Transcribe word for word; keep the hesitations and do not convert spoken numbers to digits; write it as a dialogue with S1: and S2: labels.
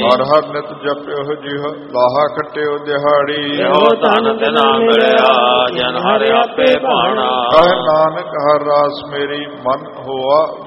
S1: ਹਰ ਹਰ ਨਿਤ ਜਪਿਓ ਜਿਹ ਲਾਹਾ ਖਟਿਓ ਦਿਹਾੜੀ
S2: ਇਹੋ ਤਨ ਤਿਨਾ ਮਿਲਿਆ ਜਨ ਹਰਿ ਆਪੇ ਭਾਣਾ
S1: ਕਹੇ ਨਾਨਕ ਹਰ ਰਾਸ ਮੇਰੀ ਮਨ ਹੋਆ